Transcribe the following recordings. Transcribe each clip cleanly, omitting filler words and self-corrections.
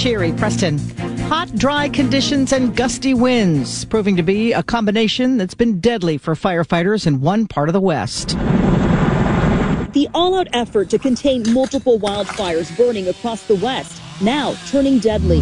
Sherry, Preston. Hot, dry conditions and gusty winds, proving to be a combination that's been deadly for firefighters in one part of the West. The all-out effort to contain multiple wildfires burning across the West, now turning deadly.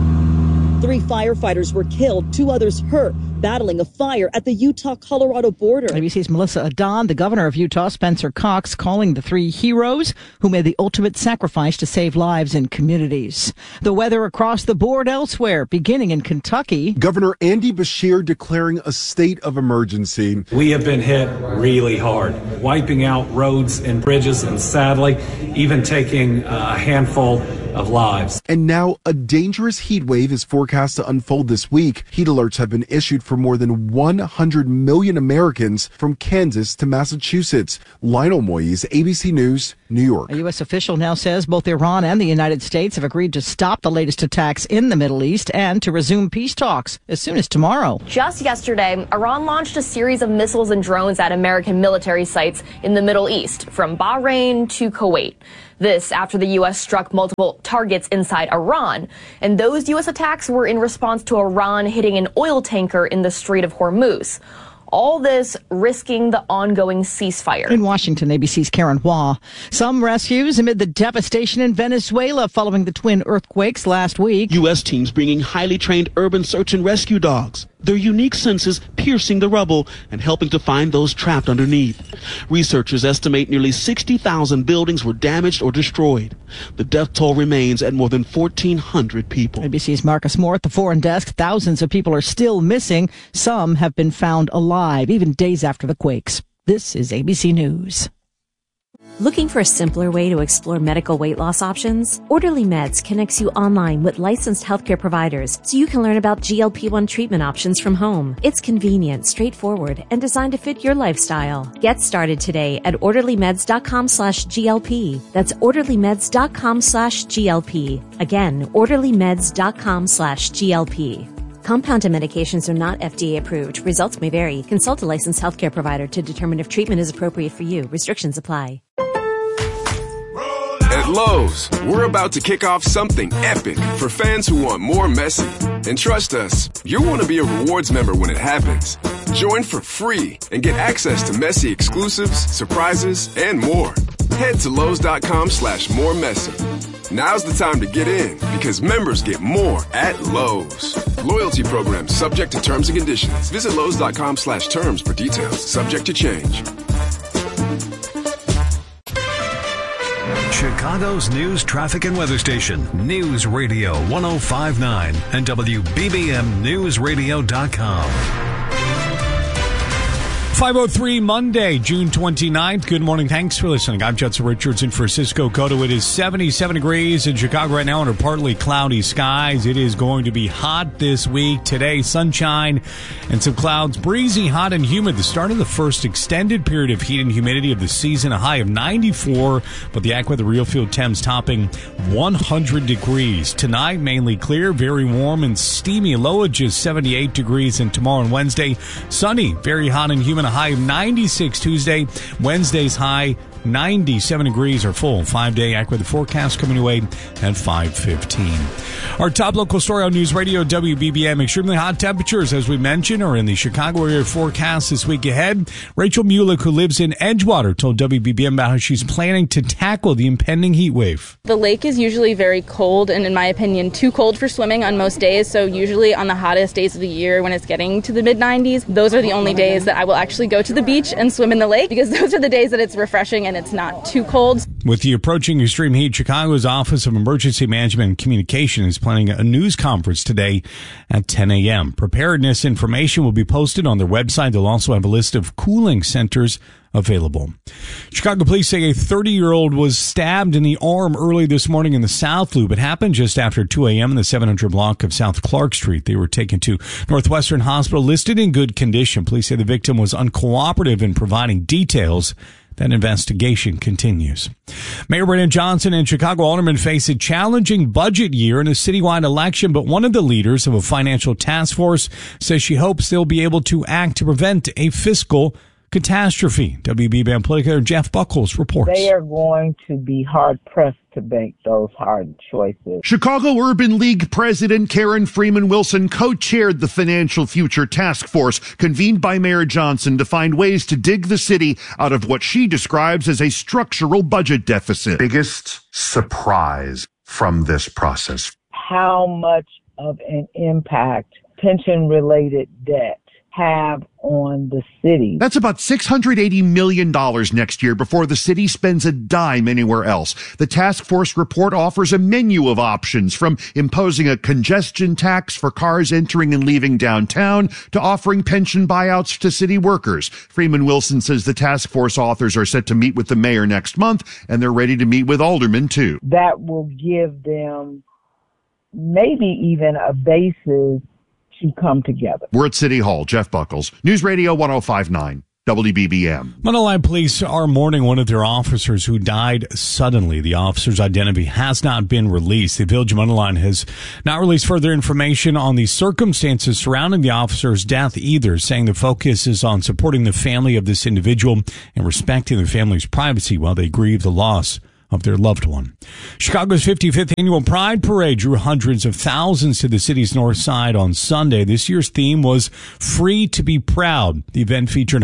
3 firefighters were killed, 2 others hurt, battling a fire at the Utah-Colorado border. ABC's Melissa Adon, the governor of Utah, Spencer Cox, calling the 3 heroes who made the ultimate sacrifice to save lives in communities. The weather across the board elsewhere, beginning in Kentucky. Governor Andy Beshear declaring a state of emergency. We have been hit really hard, wiping out roads and bridges and sadly, even taking a handful of lives. And now a dangerous heat wave is forecast to unfold this week. Heat alerts have been issued for more than 100 million Americans from Kansas to Massachusetts. Lionel Moyes, ABC News, New York. A U.S. official now says both Iran and the United States have agreed to stop the latest attacks in the Middle East and to resume peace talks as soon as tomorrow. Just yesterday, Iran launched a series of missiles and drones at American military sites in the Middle East, from Bahrain to Kuwait. This after the U.S. struck multiple targets inside Iran. And those U.S. attacks were in response to Iran hitting an oil tanker in the Strait of Hormuz. All this risking the ongoing ceasefire. In Washington, ABC's Karen Hua. Some rescues amid the devastation in Venezuela following the twin earthquakes last week. U.S. teams bringing highly trained urban search and rescue dogs. Their unique senses piercing the rubble and helping to find those trapped underneath. Researchers estimate nearly 60,000 buildings were damaged or destroyed. The death toll remains at more than 1,400 people. ABC's Marcus Moore at the Foreign Desk. Thousands of people are still missing. Some have been found alive, even days after the quakes. This is ABC News. Looking for a simpler way to explore medical weight loss options? Orderly Meds connects you online with licensed healthcare providers so you can learn about GLP-1 treatment options from home. It's convenient, straightforward, and designed to fit your lifestyle. Get started today at orderlymeds.com/GLP. That's orderlymeds.com/GLP. Again, orderlymeds.com/GLP. Compounded medications are not FDA approved. Results may vary. Consult a licensed healthcare provider to determine if treatment is appropriate for you. Restrictions apply. At Lowe's, we're about to kick off something epic for fans who want more Messi. And trust us, you'll want to be a rewards member when it happens. Join for free and get access to Messi exclusives, surprises, and more. Head to Lowe's.com/more Messi. Now's the time to get in because members get more at Lowe's. Loyalty program subject to terms and conditions. Visit Lowe's.com/terms for details. Subject to change. Chicago's news, traffic, and weather station. News Radio 105.9 and WBBMNewsRadio.com. 5:03 Monday, June 29th. Good morning. Thanks for listening. I'm Judson Richards in for Cisco Cotto. It is 77 degrees in Chicago right now under partly cloudy skies. It is going to be hot this week. Today, sunshine and some clouds. Breezy, hot, and humid. The start of the first extended period of heat and humidity of the season. A high of 94, but the AccuWeather Real Field Temps topping 100 degrees. Tonight, mainly clear, very warm and steamy. Low of just 78 degrees. And tomorrow and Wednesday, sunny, very hot and humid. A high of 96 Tuesday. Wednesday's high 97 degrees or full 5-day AccuWeather forecast coming away at 5:15. Our top local story on News Radio WBBM. Extremely hot temperatures, as we mentioned, are in the Chicago area forecast this week ahead. Rachel Mulick, who lives in Edgewater, told WBBM about how she's planning to tackle the impending heat wave. The lake is usually very cold and, in my opinion, too cold for swimming on most days. So usually on the hottest days of the year when it's getting to the mid-90s, those are the only days that I will actually go to the beach and swim in the lake because those are the days that it's refreshing and it's not too cold. With the approaching extreme heat, Chicago's Office of Emergency Management and Communication is planning a news conference today at 10 a.m. Preparedness information will be posted on their website. They'll also have a list of cooling centers available. Chicago police say a 30-year-old was stabbed in the arm early this morning in the South Loop. It happened just after 2 a.m. in the 700 block of South Clark Street. They were taken to Northwestern Hospital, listed in good condition. Police say the victim was uncooperative in providing details. That investigation continues. Mayor Brandon Johnson and Chicago aldermen face a challenging budget year in a citywide election, but one of the leaders of a financial task force says she hopes they'll be able to act to prevent a fiscal catastrophe. WB Band Politico Jeff Buckles reports. They are going to be hard-pressed to make those hard choices. Chicago Urban League President Karen Freeman Wilson co-chaired the Financial Future Task Force, convened by Mayor Johnson to find ways to dig the city out of what she describes as a structural budget deficit. Biggest surprise from this process. How much of an impact pension-related debt have on the city? That's about $680 million next year before the city spends a dime anywhere else. The task force report offers a menu of options, from imposing a congestion tax for cars entering and leaving downtown to offering pension buyouts to city workers. Freeman Wilson says the task force authors are set to meet with the mayor next month, and they're ready to meet with aldermen too. That will give them maybe even a basis to come together. We're at City Hall. Jeff Buckles, News Radio 105.9 WBBM. Mundelein police are mourning one of their officers who died suddenly. The officer's identity has not been released. The Village of Mundelein has not released further information on the circumstances surrounding the officer's death either, saying the focus is on supporting the family of this individual and respecting the family's privacy while they grieve the loss of their loved one. Chicago's 55th annual Pride Parade drew hundreds of thousands to the city's north side on Sunday. This year's theme was Free to be Proud. The event featured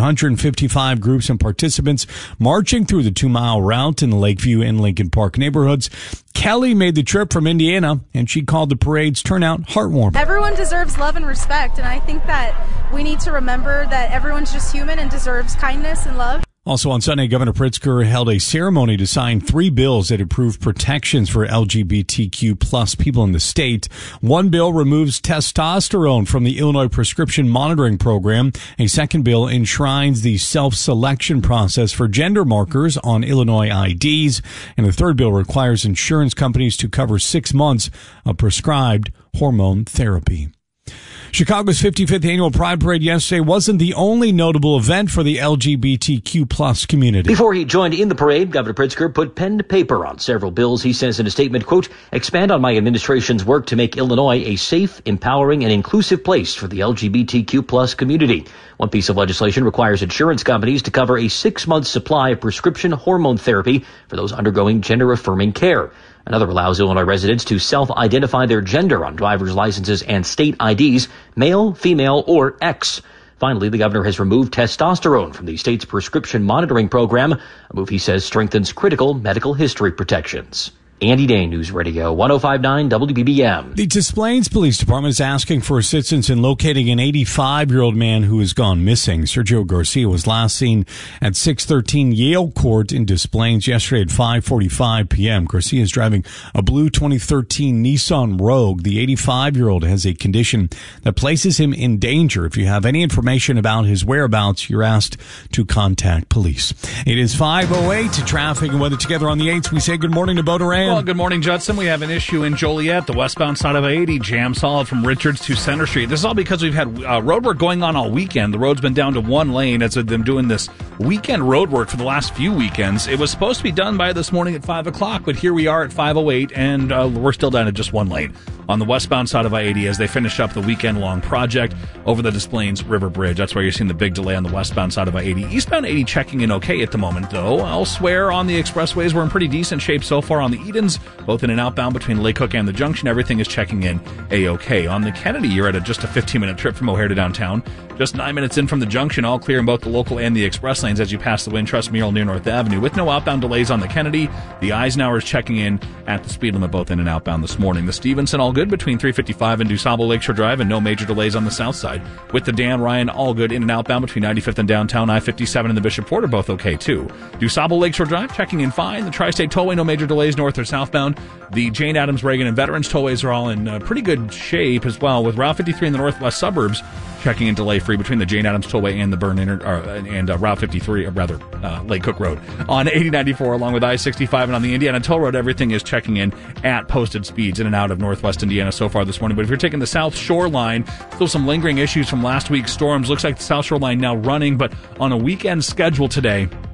155 groups and participants marching through the 2-mile route in the Lakeview and Lincoln Park neighborhoods. Kelly made the trip from Indiana, and she called the parade's turnout heartwarming. Everyone deserves love and respect, and I think that we need to remember that everyone's just human and deserves kindness and love. Also on Sunday, Governor Pritzker held a ceremony to sign 3 bills that improve protections for LGBTQ plus people in the state. One bill removes testosterone from the Illinois Prescription Monitoring Program. A second bill enshrines the self-selection process for gender markers on Illinois IDs. And the third bill requires insurance companies to cover 6 months of prescribed hormone therapy. Chicago's 55th annual Pride Parade yesterday wasn't the only notable event for the LGBTQ plus community. Before he joined in the parade, Governor Pritzker put pen to paper on several bills. He says in a statement, quote, expand on my administration's work to make Illinois a safe, empowering, and inclusive place for the LGBTQ plus community. One piece of legislation requires insurance companies to cover a 6-month supply of prescription hormone therapy for those undergoing gender-affirming care. Another allows Illinois residents to self-identify their gender on driver's licenses and state IDs, male, female, or X. Finally, the governor has removed testosterone from the state's prescription monitoring program, a move he says strengthens critical medical history protections. Andy Day, News Radio 105.9 WBBM. The Des Plaines Police Department is asking for assistance in locating an 85-year-old man who has gone missing. Sergio Garcia was last seen at 613 Yale Court in Des Plaines yesterday at 5:45 p.m. Garcia is driving a blue 2013 Nissan Rogue. The 85-year-old has a condition that places him in danger. If you have any information about his whereabouts, you're asked to contact police. It is 5:08 to traffic and weather together on the 8s. We say good morning to Bo Duran. Well, good morning, Judson. We have an issue in Joliet, the westbound side of 80, jam solid from Richards to Center Street. This is all because we've had road work going on all weekend. The road's been down to one lane as they've been doing this weekend road work for the last few weekends. It was supposed to be done by this morning at 5 o'clock, but here we are at 5:08, and we're still down to just one lane on the westbound side of I-80 as they finish up the weekend-long project over the Des Plaines River Bridge. That's where you're seeing the big delay on the westbound side of I-80. Eastbound 80 checking in okay at the moment, though. Elsewhere on the expressways, we're in pretty decent shape so far on the Edens, both in and outbound between Lake Hook and the Junction. Everything is checking in A-okay. On the Kennedy, you're at just a 15-minute trip from O'Hare to downtown. Just 9 minutes in from the Junction, all clear in both the local and the express lanes as you pass the Wintrust mural near North Avenue. With no outbound delays on the Kennedy, the Eisenhower is checking in at the speed limit both in and outbound this morning. The Stevenson, all good between 355 and DuSable Lakeshore Drive, and no major delays on the south side. With the Dan Ryan, all good in and outbound between 95th and downtown. I-57 and the Bishop Ford are both okay, too. DuSable Lakeshore Drive checking in fine. The Tri-State Tollway, no major delays north or southbound. The Jane Addams, Reagan, and Veterans Tollways are all in pretty good shape as well, with Route 53 in the northwest suburbs checking in delay-free between the Jane Addams Tollway and the Byrne and Route 53, Lake Cook Road. On 8094 along with I-65 and on the Indiana Toll Road, everything is checking in at posted speeds in and out of northwest Indiana so far this morning. But if you're taking the South Shore line, still some lingering issues from last week's storms. Looks like the South Shore line now running, but on a weekend schedule today,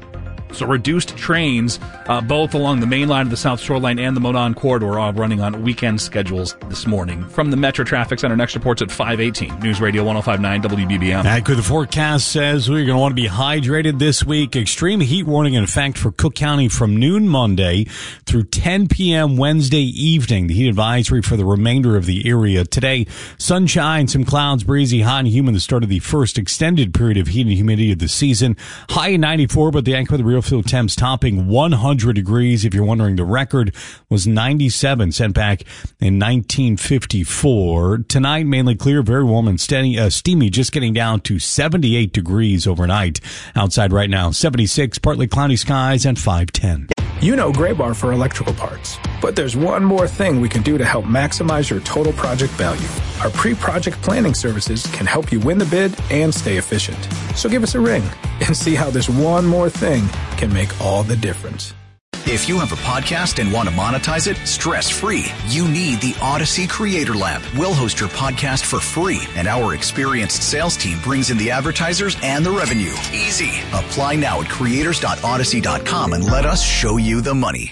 So reduced trains, both along the main line of the South Shore Line and the Monon Corridor, are running on weekend schedules this morning. From the Metro Traffic Center, next report's at 5:18. News Radio 105.9 WBBM. The forecast says we're going to want to be hydrated this week. Extreme heat warning in effect for Cook County from noon Monday through 10 p.m. Wednesday evening. The heat advisory for the remainder of the area. Today, sunshine, some clouds, breezy, hot and humid. The start of the first extended period of heat and humidity of the season. High in 94, but the anchor of the real field temps topping 100 degrees. If you're wondering, the record was 97, sent back in 1954. Tonight, mainly clear, very warm and steamy, just getting down to 78 degrees overnight. Outside right now, 76, partly cloudy skies and 510. You know Graybar for electrical parts, but there's one more thing we can do to help maximize your total project value. Our pre-project planning services can help you win the bid and stay efficient. So give us a ring and see how this one more thing can make all the difference. If you have a podcast and want to monetize it stress-free, you need the Odyssey Creator Lab. We'll host your podcast for free, and our experienced sales team brings in the advertisers and the revenue. Easy. Apply now at creators.odyssey.com and let us show you the money.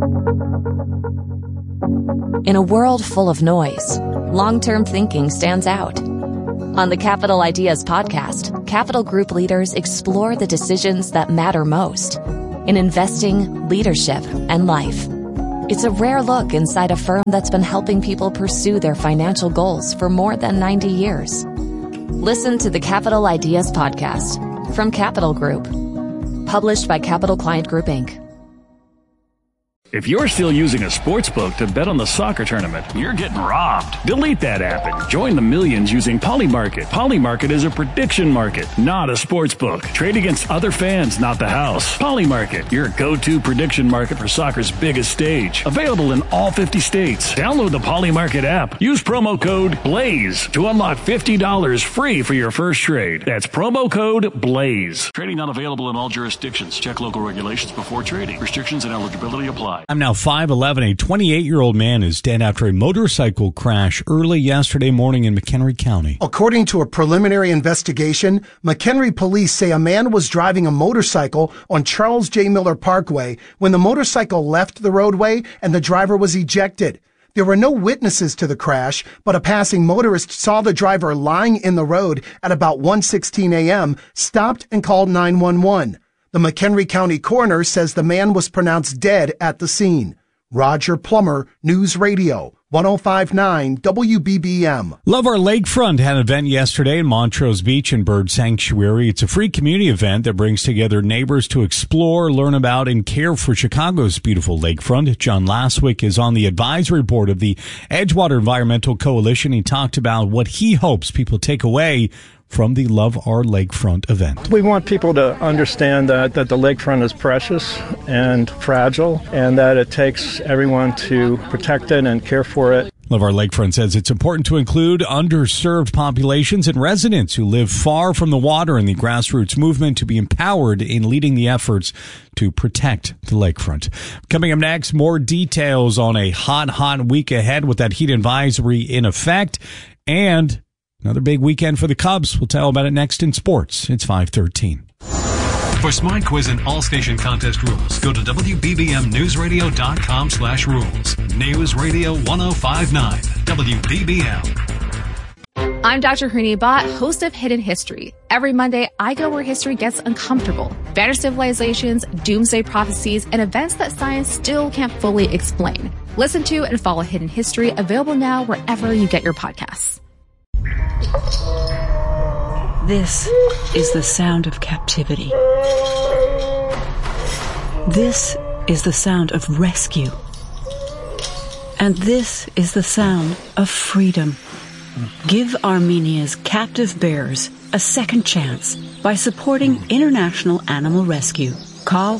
In a world full of noise, long-term thinking stands out. On the Capital Ideas podcast, Capital Group leaders explore the decisions that matter most in investing, leadership, and life. It's a rare look inside a firm that's been helping people pursue their financial goals for more than 90 years. Listen to the Capital Ideas podcast from Capital Group, published by Capital Client Group, Inc. If you're still using a sportsbook to bet on the soccer tournament, you're getting robbed. Delete that app and join the millions using Polymarket. Polymarket is a prediction market, not a sportsbook. Trade against other fans, not the house. Polymarket, your go-to prediction market for soccer's biggest stage. Available in all 50 states. Download the Polymarket app. Use promo code BLAZE to unlock $50 free for your first trade. That's promo code BLAZE. Trading not available in all jurisdictions. Check local regulations before trading. Restrictions and eligibility apply. I'm now 5'11". A 28-year-old man is dead after a motorcycle crash early yesterday morning in McHenry County. According to a preliminary investigation, McHenry police say a man was driving a motorcycle on Charles J. Miller Parkway when the motorcycle left the roadway and the driver was ejected. There were no witnesses to the crash, but a passing motorist saw the driver lying in the road at about 1:16 a.m., stopped and called 911. The McHenry County coroner says the man was pronounced dead at the scene. Roger Plummer, News Radio, 105.9 WBBM. Love Our Lakefront had an event yesterday in Montrose Beach and Bird Sanctuary. It's a free community event that brings together neighbors to explore, learn about, and care for Chicago's beautiful lakefront. John Laswick is on the advisory board of the Edgewater Environmental Coalition. He talked about what he hopes people take away from the Love Our Lakefront event. We want people to understand that the lakefront is precious and fragile, and that it takes everyone to protect it and care for it. Love Our Lakefront says it's important to include underserved populations and residents who live far from the water in the grassroots movement to be empowered in leading the efforts to protect the lakefront. Coming up next, more details on a hot week ahead with that heat advisory in effect, and another big weekend for the Cubs. We'll tell about it next in sports. It's 5:13. For Smart Quiz and all station contest rules, go to WBBMNewsRadio.com/rules. News Radio 105.9 WBBM. I'm Dr. Hrini Bhatt, host of Hidden History. Every Monday, I go where history gets uncomfortable. Vanished civilizations, doomsday prophecies, and events that science still can't fully explain. Listen to and follow Hidden History, available now wherever you get your podcasts. This is the sound of captivity. This is the sound of rescue. And this is the sound of freedom. Give Armenia's captive bears a second chance by supporting International Animal Rescue. Call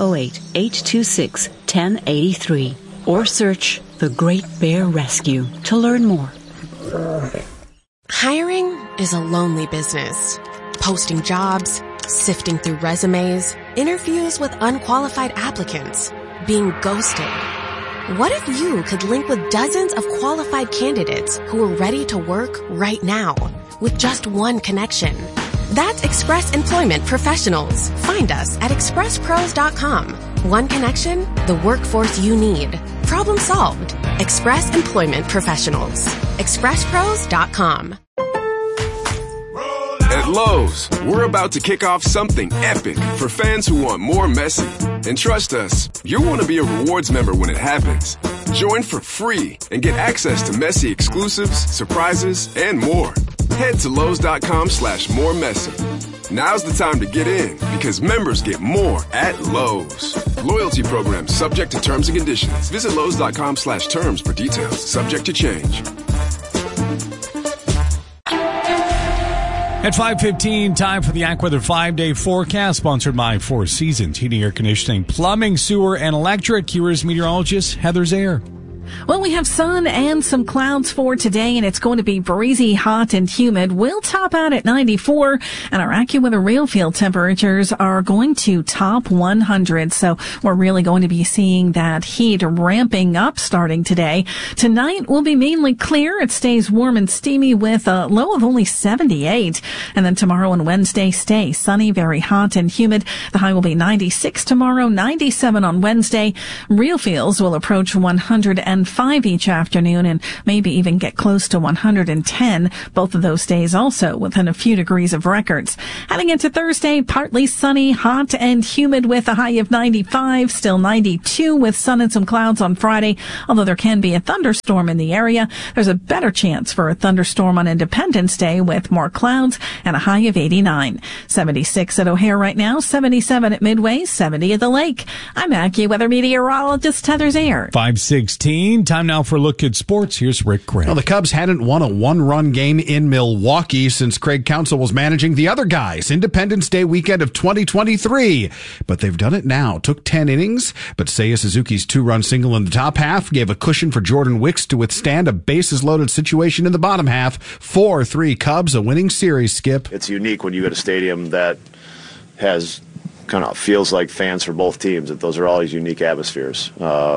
508-826-1083 or search The Great Bear Rescue to learn more. Hiring is a lonely business. Posting jobs, sifting through resumes, interviews with unqualified applicants, being ghosted. What if you could link with dozens of qualified candidates who are ready to work right now with just one connection? That's Express Employment Professionals. Find us at expresspros.com. One connection, the workforce you need. Problem solved. Express Employment Professionals. expresspros.com. At Lowe's, we're about to kick off something epic for fans who want more Messi. And trust us, you'll want to be a rewards member when it happens. Join for free and get access to Messi exclusives, surprises, and more. Head to Lowe's.com/moremessy. Now's the time to get in because members get more at Lowe's. Loyalty program subject to terms and conditions. Visit Lowe's.com/terms for details. Subject to change. At 5:15, time for the AccuWeather 5-day forecast, sponsored by Four Seasons Heating, Air Conditioning, Plumbing, Sewer, and Electric. Here is meteorologist Heather Zayer. Well, we have sun and some clouds for today, and it's going to be breezy, hot, and humid. We'll top out at 94, and our AccuWeather real field temperatures are going to top 100. So we're really going to be seeing that heat ramping up starting today. Tonight will be mainly clear. It stays warm and steamy with a low of only 78. And then tomorrow and Wednesday stay sunny, very hot and humid. The high will be 96 tomorrow, 97 on Wednesday. Real fields will approach 105 each afternoon and maybe even get close to 110. Both of those days also within a few degrees of records. Heading into Thursday, partly sunny, hot and humid with a high of 95, still 92 with sun and some clouds on Friday. Although there can be a thunderstorm in the area, there's a better chance for a thunderstorm on Independence Day with more clouds and a high of 89. 76 at O'Hare right now, 77 at Midway, 70 at the Lake. I'm AccuWeather meteorologist Heather Zayer. 5:16. Time now for a look at sports. Here's Rick Graham. Well, the Cubs hadn't won a one-run game in Milwaukee since Craig Counsell was managing the other guys. Independence Day weekend of 2023. But they've done it now. Took 10 innings, but Seiya Suzuki's 2-run single in the top half gave a cushion for Jordan Wicks to withstand a bases-loaded situation in the bottom half. 4-3 Cubs, a winning series, Skip. It's unique when you go to a stadium that has kind of feels like fans for both teams. That those are always unique atmospheres.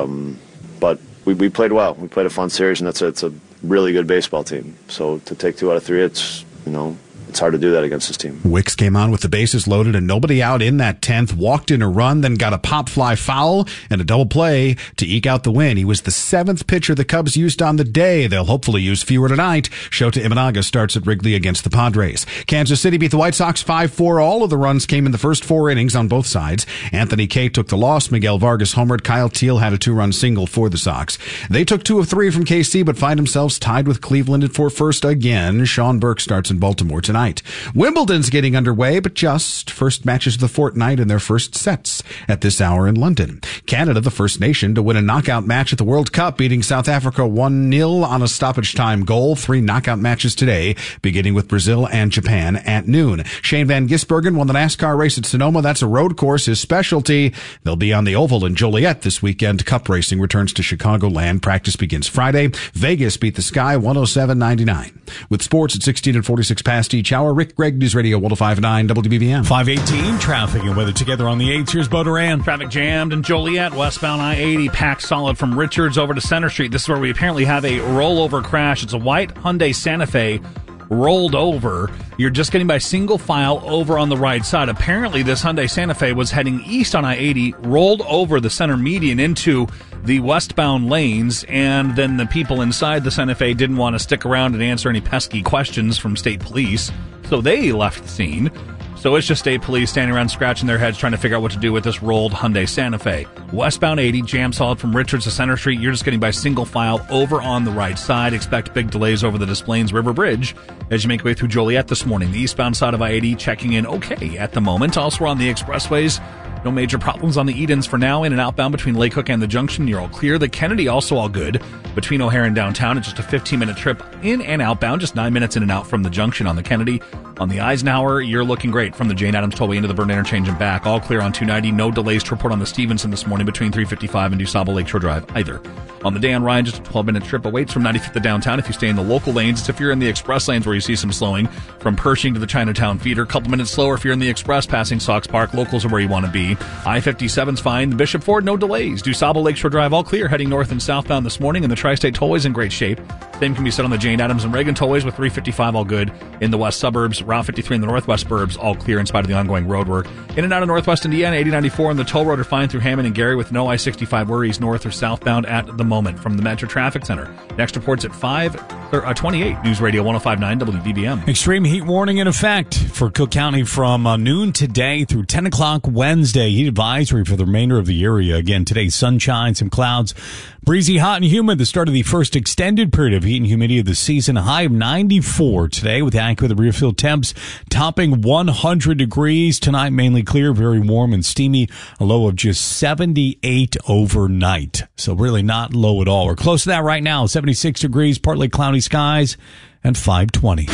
But we played well. We played a fun series, and it's a really good baseball team. So to take 2 out of 3, it's hard to do that against this team. Wicks came on with the bases loaded and nobody out in that 10th, walked in a run, then got a pop fly foul and a double play to eke out the win. He was the 7th pitcher the Cubs used on the day. They'll hopefully use fewer tonight. Shota Imanaga starts at Wrigley against the Padres. Kansas City beat the White Sox 5-4. All of the runs came in the first 4 innings on both sides. Anthony Kay took the loss. Miguel Vargas homered. Kyle Teal had a 2-run single for the Sox. They took 2 of 3 from KC, but find themselves tied with Cleveland for first again. Sean Burke starts in Baltimore tonight. Wimbledon's getting underway, but just first matches of the fortnight in their first sets at this hour in London. Canada, the first nation to win a knockout match at the World Cup, beating South Africa 1-0 on a stoppage time goal. 3 knockout matches today, beginning with Brazil and Japan at noon. Shane Van Gisbergen won the NASCAR race at Sonoma. That's a road course, his specialty. They'll be on the Oval in Joliet this weekend. Cup racing returns to Chicagoland. Practice begins Friday. Vegas beat the Sky 107-99. With sports at 16 and 46 past each hour, Rick Gregg, News Radio 105.9 WBBM. 5:18, traffic and weather together on the 8th. Here's Bo Duran. Traffic jammed in Joliet, westbound I-80, packed solid from Richards over to Center Street. This is where we apparently have a rollover crash. It's a white Hyundai Santa Fe rolled over. You're just getting by single file over on the right side. Apparently, this Hyundai Santa Fe was heading east on I-80, rolled over the center median into the westbound lanes, and then the people inside the Santa Fe didn't want to stick around and answer any pesky questions from state police, so they left the scene. So it's just state police standing around scratching their heads trying to figure out what to do with this rolled Hyundai Santa Fe. Westbound 80, jam solid from Richards to Center Street. You're just getting by single file over on the right side. Expect big delays over the Des Plaines River Bridge as you make your way through Joliet this morning. The eastbound side of I-80 checking in okay at the moment. Also on the expressways, no major problems on the Edens for now. In and outbound between Lake Hook and the Junction, you're all clear. The Kennedy also all good between O'Hare and downtown. It's just a 15-minute trip in and outbound, just 9 minutes in and out from the Junction on the Kennedy. On the Eisenhower, you're looking great from the Jane Addams Tollway into the Burn Interchange and back. All clear on 290. No delays to report on the Stevenson this morning between 355 and DuSable Lakeshore Drive either. On the Dan Ryan, just a 12-minute trip awaits from 95th to downtown if you stay in the local lanes. It's if you're in the express lanes where you see some slowing from Pershing to the Chinatown feeder. Couple minutes slower if you're in the express passing Sox Park. Locals are where you want to be. I-57's fine. The Bishop Ford, no delays. DuSable Lakeshore Drive, all clear heading north and southbound this morning. And the Tri-State Tollway's in great shape. Same can be said on the Jane Addams and Reagan Tollways with 355 all good in the west suburbs. Route 53 in the northwest suburbs all clear in spite of the ongoing road work. In and out of northwest Indiana, 8094 and the toll road are fine through Hammond and Gary with no I-65 worries north or southbound at the moment. From the Metro Traffic Center. Next report's at 5:28. News Radio 105.9 WVBM. Extreme heat warning in effect for Cook County from noon today through 10 o'clock Wednesday. Heat advisory for the remainder of the area. Again, today, sunshine, some clouds. Breezy, hot, and humid. The start of the first extended period of heat and humidity of the season. A high of 94 today with AccuWeather rear field temps topping 100 degrees. Tonight, mainly clear, very warm and steamy. A low of just 78 overnight. So really not low at all. We're close to that right now. 76 degrees, partly cloudy skies, and 520.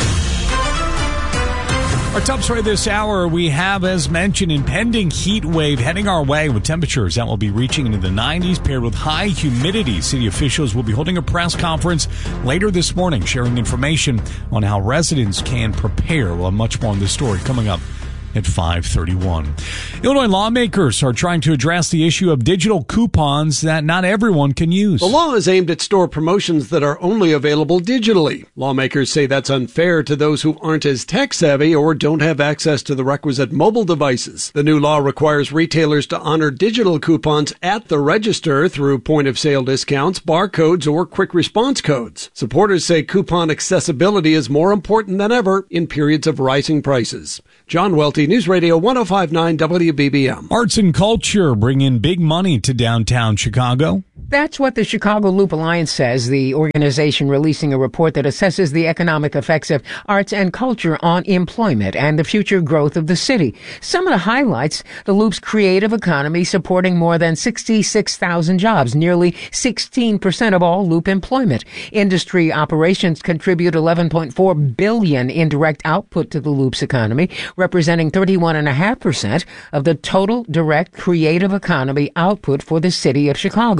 Our top story this hour, we have, as mentioned, impending heat wave heading our way with temperatures that will be reaching into the 90s, paired with high humidity. City officials will be holding a press conference later this morning, sharing information on how residents can prepare. We'll have much more on this story coming up at 5:31. Illinois lawmakers are trying to address the issue of digital coupons that not everyone can use. The law is aimed at store promotions that are only available digitally. Lawmakers say that's unfair to those who aren't as tech-savvy or don't have access to the requisite mobile devices. The new law requires retailers to honor digital coupons at the register through point-of-sale discounts, barcodes, or quick-response codes. Supporters say coupon accessibility is more important than ever in periods of rising prices. John Welty, News Radio 105.9 WBBM. Arts and culture bring in big money to downtown Chicago. That's what the Chicago Loop Alliance says, the organization releasing a report that assesses the economic effects of arts and culture on employment and the future growth of the city. Some of the highlights, the Loop's creative economy supporting more than 66,000 jobs, nearly 16% of all Loop employment. Industry operations contribute $11.4 billion in direct output to the Loop's economy, representing 31.5% of the total direct creative economy output for the city of Chicago.